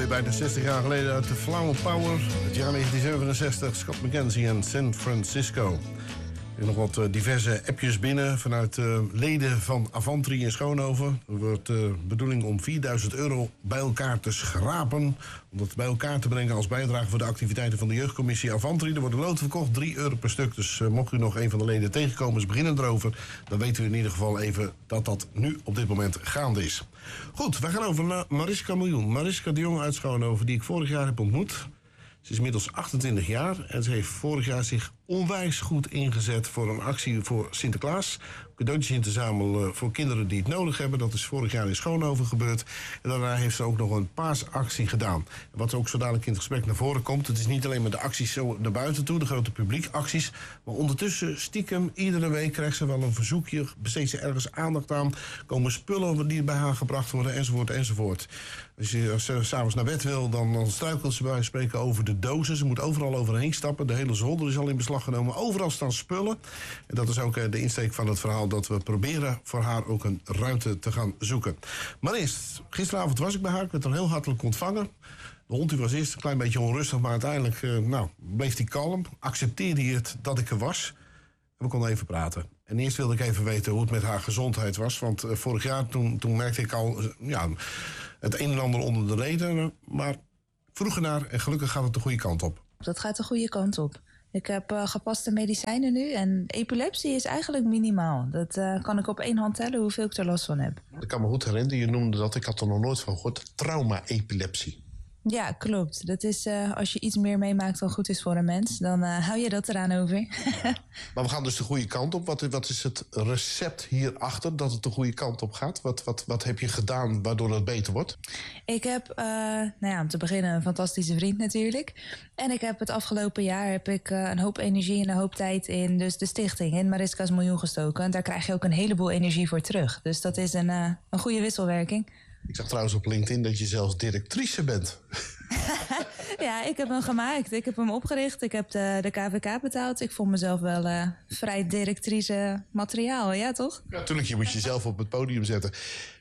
bijna 60 jaar geleden uit de Flower Power. Het jaar 1967, Scott McKenzie en San Francisco. Er nog wat diverse appjes binnen vanuit leden van Avantri in Schoonhoven. Er wordt de bedoeling om €4.000 bij elkaar te schrapen. Om dat bij elkaar te brengen als bijdrage voor de activiteiten van de jeugdcommissie Avantri. Er worden loten verkocht, €3 per stuk. Dus mocht u nog een van de leden tegenkomen, is beginnen erover. Dan weten we in ieder geval even dat dat nu op dit moment gaande is. Goed, we gaan over naar Mariska Miljoen. Mariska de Jong uit Schoonhoven, die ik vorig jaar heb ontmoet. Ze is inmiddels 28 jaar en ze heeft vorig jaar zich onwijs goed ingezet voor een actie voor Sinterklaas. Cadeautjes in te zamelen voor kinderen die het nodig hebben. Dat is vorig jaar in Schoonhoven gebeurd. En daarna heeft ze ook nog een paasactie gedaan. Wat ook zo dadelijk in het gesprek naar voren komt. Het is niet alleen maar de acties zo naar buiten toe, de grote publiekacties. Maar ondertussen, stiekem, iedere week krijgt ze wel een verzoekje. Besteedt ze ergens aandacht aan. Komen spullen die bij haar gebracht worden, enzovoort, enzovoort. Als ze s'avonds naar bed wil, dan struikelt ze bij wijze van spreken over de dozen. Ze moet overal overheen stappen. De hele zolder is al in beslag genomen. Overal staan spullen. En dat is ook de insteek van het verhaal, dat we proberen voor haar ook een ruimte te gaan zoeken. Maar eerst, gisteravond was ik bij haar. Ik werd dan heel hartelijk ontvangen. De hond was eerst een klein beetje onrustig, maar uiteindelijk bleef hij kalm. Accepteerde hij het dat ik er was. En we konden even praten. En eerst wilde ik even weten hoe het met haar gezondheid was. Want vorig jaar, toen merkte ik al het een en ander onder de reden. Maar vroeg ernaar en gelukkig gaat het de goede kant op. Dat gaat de goede kant op. Ik heb gepaste medicijnen nu en epilepsie is eigenlijk minimaal. Dat kan ik op één hand tellen hoeveel ik er last van heb. Ik kan me goed herinneren, je noemde dat, ik had er nog nooit van gehoord, trauma-epilepsie. Ja, klopt. Dat is als je iets meer meemaakt dan goed is voor een mens, dan hou je dat eraan over. Maar we gaan dus de goede kant op. Wat is het recept hierachter dat het de goede kant op gaat? Wat heb je gedaan waardoor het beter wordt? Ik heb, om te beginnen, een fantastische vriend natuurlijk. En ik heb het afgelopen jaar een hoop energie en een hoop tijd in dus de stichting, in Mariska's Miljoen gestoken. En daar krijg je ook een heleboel energie voor terug. Dus dat is een goede wisselwerking. Ik zag trouwens op LinkedIn dat je zelfs directrice bent. Ja, ik heb hem gemaakt. Ik heb hem opgericht. Ik heb de KVK betaald. Ik vond mezelf wel vrij directrice materiaal, ja toch? Ja, natuurlijk. Je moet jezelf op het podium zetten.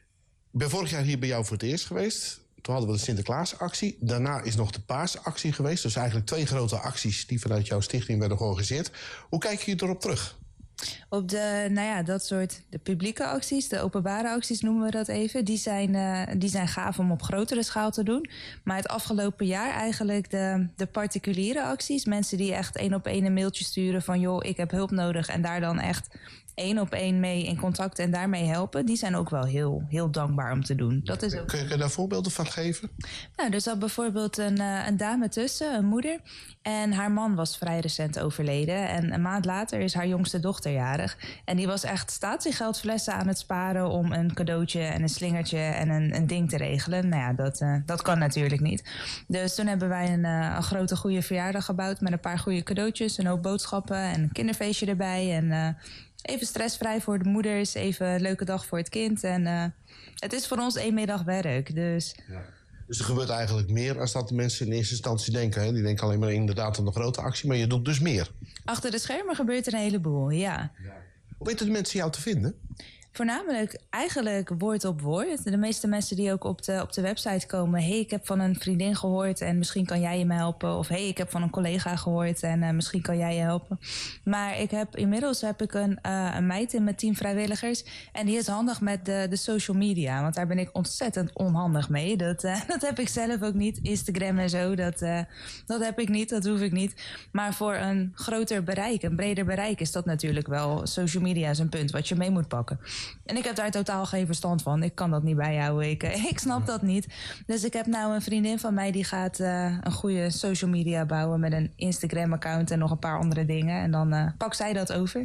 Ik ben vorig jaar hier bij jou voor het eerst geweest. Toen hadden we de Sinterklaasactie. Daarna is nog de Paasactie geweest. Dus eigenlijk 2 grote acties die vanuit jouw stichting werden georganiseerd. Hoe kijk je erop terug? Op dat soort de publieke acties, de openbare acties noemen we dat even. Die zijn gaaf om op grotere schaal te doen. Maar het afgelopen jaar eigenlijk de particuliere acties. Mensen die echt 1-op-1 een mailtje sturen van joh, ik heb hulp nodig. En daar dan echt 1-op-1 mee in contact en daarmee helpen. Die zijn ook wel heel, heel dankbaar om te doen. Dat is ook... Kun je daar voorbeelden van geven? Nou, er zat bijvoorbeeld een dame tussen, een moeder. En haar man was vrij recent overleden. En een maand later is haar jongste dochter jarig. En die was echt statiegeldflessen aan het sparen om een cadeautje en een slingertje en een ding te regelen. Nou ja, dat kan natuurlijk niet. Dus toen hebben wij een grote goede verjaardag gebouwd met een paar goede cadeautjes, een hoop boodschappen en een kinderfeestje erbij. En even stressvrij voor de moeders, even een leuke dag voor het kind. En het is voor ons 1 middag werk, dus... Ja. Dus er gebeurt eigenlijk meer dan dat de mensen in eerste instantie denken. Hè? Die denken alleen maar inderdaad aan de grote actie, maar je doet dus meer. Achter de schermen gebeurt er een heleboel, ja. Hoe weten de mensen jou te vinden? Voornamelijk eigenlijk woord op woord. De meeste mensen die ook op de website komen. Hey, ik heb van een vriendin gehoord en misschien kan jij me helpen. Of hey, ik heb van een collega gehoord en misschien kan jij je helpen. Maar inmiddels heb ik een meid in mijn team vrijwilligers. En die is handig met de social media. Want daar ben ik ontzettend onhandig mee. Dat heb ik zelf ook niet. Instagram en zo, dat heb ik niet. Dat hoef ik niet. Maar voor een groter bereik, een breder bereik is dat natuurlijk wel. Social media is een punt wat je mee moet pakken. En ik heb daar totaal geen verstand van. Ik kan dat niet bijhouden. Ik snap dat niet. Dus ik heb nou een vriendin van mij die gaat een goede social media bouwen met een Instagram-account en nog een paar andere dingen. En dan pakt zij dat over.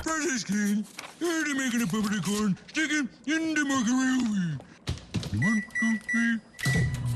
They're making a public corn. Stick it in the macaroni. 1, 2, 3.